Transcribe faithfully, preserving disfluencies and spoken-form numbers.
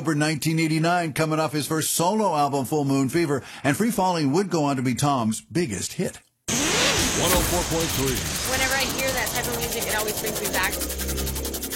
nineteen eighty-nine, coming off his first solo album, Full Moon Fever, and Free Falling would go on to be Tom's biggest hit. one oh four point three. Whenever I hear that type of music, it always brings me back